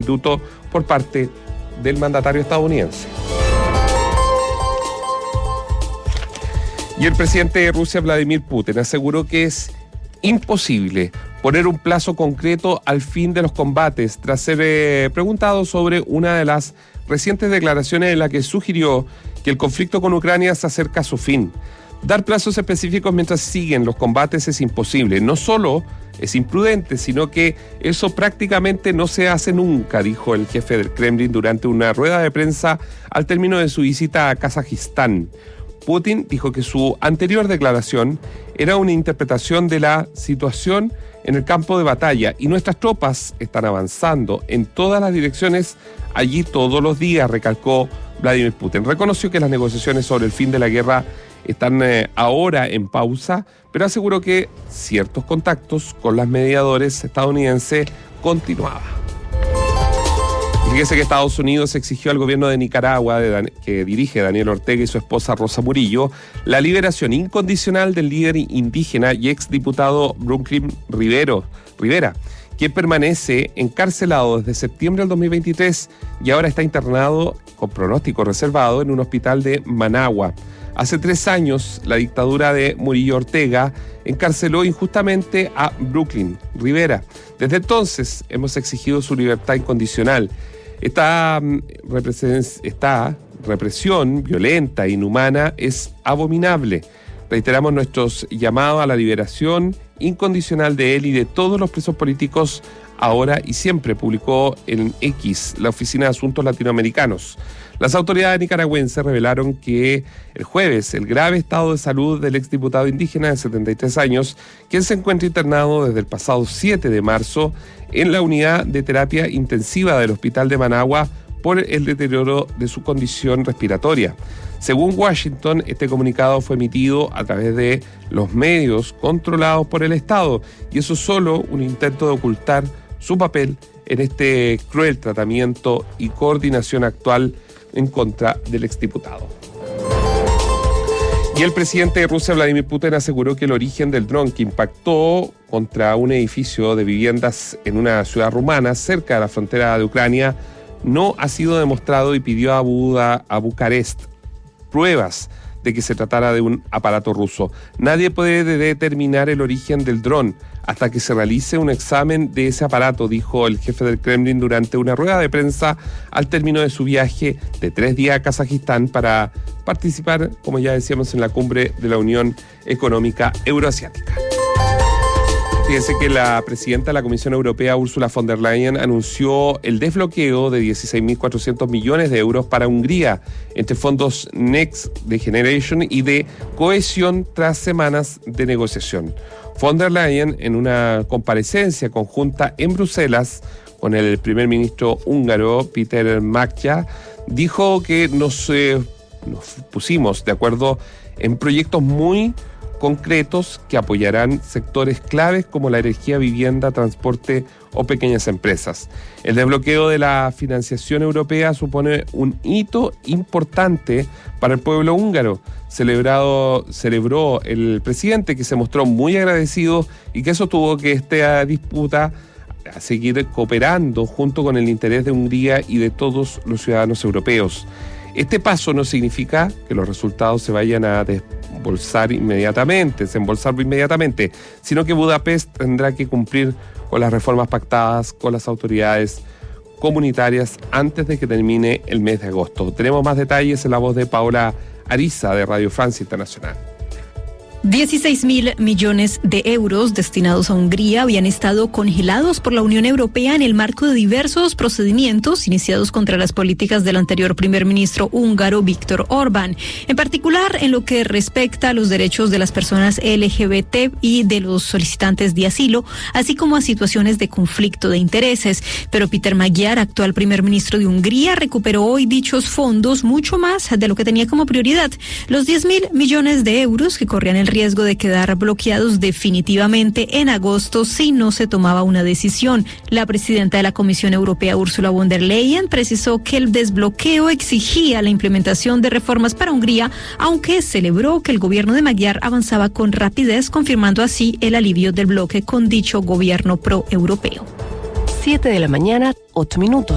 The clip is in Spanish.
sustituto por parte del mandatario estadounidense. Y el presidente de Rusia, Vladimir Putin, aseguró que es imposible poner un plazo concreto al fin de los combates tras ser preguntado sobre una de las recientes declaraciones en la que sugirió que el conflicto con Ucrania se acerca a su fin. Dar plazos específicos mientras siguen los combates es imposible. No solo es imprudente, sino que eso prácticamente no se hace nunca, dijo el jefe del Kremlin durante una rueda de prensa al término de su visita a Kazajistán. Putin dijo que su anterior declaración era una interpretación de la situación en el campo de batalla y nuestras tropas están avanzando en todas las direcciones allí todos los días, recalcó Vladimir Putin. Reconoció que las negociaciones sobre el fin de la guerra están ahora en pausa, pero aseguró que ciertos contactos con los mediadores estadounidenses continuaban. Fíjese que Estados Unidos exigió al gobierno de Nicaragua, que dirige Daniel Ortega y su esposa Rosa Murillo, la liberación incondicional del líder indígena y exdiputado Brooklyn Rivera, quien permanece encarcelado desde septiembre del 2023 y ahora está internado con pronóstico reservado en un hospital de Managua. Hace 3 años, la dictadura de Murillo Ortega encarceló injustamente a Brooklyn Rivera. Desde entonces hemos exigido su libertad incondicional. Esta represión violenta e inhumana es abominable. Reiteramos nuestros llamados a la liberación incondicional de él y de todos los presos políticos ahora y siempre, publicó en X la Oficina de Asuntos Latinoamericanos. Las autoridades nicaragüenses revelaron que el jueves el grave estado de salud del exdiputado indígena de 73 años, quien se encuentra internado desde el pasado 7 de marzo en la unidad de terapia intensiva del Hospital de Managua por el deterioro de su condición respiratoria. Según Washington, este comunicado fue emitido a través de los medios controlados por el Estado, y eso es solo un intento de ocultar su papel en este cruel tratamiento y coordinación actual en contra del exdiputado. Y el presidente de Rusia, Vladimir Putin, aseguró que el origen del dron que impactó contra un edificio de viviendas en una ciudad rumana cerca de la frontera de Ucrania no ha sido demostrado y pidió a Bucarest pruebas de que se tratara de un aparato ruso. Nadie puede determinar el origen del dron hasta que se realice un examen de ese aparato, dijo el jefe del Kremlin durante una rueda de prensa al término de su viaje de 3 días a Kazajistán para participar, como ya decíamos, en la cumbre de la Unión Económica Euroasiática. Fíjense que la presidenta de la Comisión Europea, Ursula von der Leyen, anunció el desbloqueo de 16.400 millones de euros para Hungría entre fondos Next Generation y de cohesión tras semanas de negociación. Von der Leyen, en una comparecencia conjunta en Bruselas con el primer ministro húngaro, Péter Magyar, dijo que nos pusimos de acuerdo en proyectos muy concretos que apoyarán sectores claves como la energía, vivienda, transporte o pequeñas empresas. El desbloqueo de la financiación europea supone un hito importante para el pueblo húngaro. Celebró el presidente, que se mostró muy agradecido y que sostuvo que esta disputa a seguir cooperando junto con el interés de Hungría y de todos los ciudadanos europeos. Este paso no significa que los resultados se vayan a desembolsar inmediatamente, sino que Budapest tendrá que cumplir con las reformas pactadas con las autoridades comunitarias antes de que termine el mes de agosto. Tenemos más detalles en la voz de Paola Ariza, de Radio Francia Internacional. 16.000 millones de euros destinados a Hungría habían estado congelados por la Unión Europea en el marco de diversos procedimientos iniciados contra las políticas del anterior primer ministro húngaro Viktor Orbán, en particular en lo que respecta a los derechos de las personas LGBT y de los solicitantes de asilo, así como a situaciones de conflicto de intereses. Pero Péter Magyar, actual primer ministro de Hungría, recuperó hoy dichos fondos mucho más de lo que tenía como prioridad. Los 10.000 millones de euros que corrían el riesgo de quedar bloqueados definitivamente en agosto si no se tomaba una decisión. La presidenta de la Comisión Europea, Ursula von der Leyen, precisó que el desbloqueo exigía la implementación de reformas para Hungría, aunque celebró que el gobierno de Magyar avanzaba con rapidez, confirmando así el alivio del bloque con dicho gobierno pro-europeo. 7 de la mañana, 8 minutos.